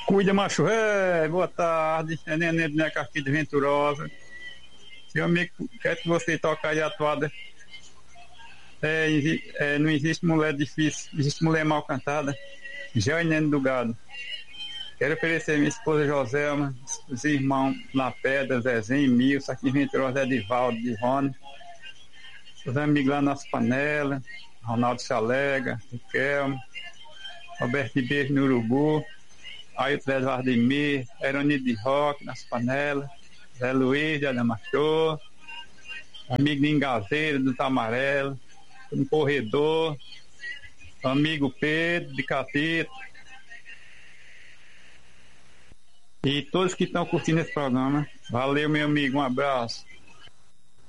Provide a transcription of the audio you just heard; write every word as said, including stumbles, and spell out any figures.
Cuida, macho, é, boa tarde, é Nenê Boneca aqui de Venturosa. Seu amigo, quer que você toque aí a toada? É, é, não existe mulher difícil, existe mulher mal cantada. Já Nenê do Gado. Quero oferecer minha esposa Joselma, os irmãos La Pedra, Zezinho, Milson, aqui em Venturosa, Edivaldo, de Rony. Os amigos lá nas panelas, Ronaldo Chalega, Riquelme, Roberto Beijo no Urubu. Aí o Zé Vardimir, Eroni de Roque nas panelas, Zé Luiz de Adamachô, amigo de Engazeiro do Tamarelo, no Corredor, amigo Pedro de Catito, e todos que estão curtindo esse programa. Valeu, meu amigo, um abraço.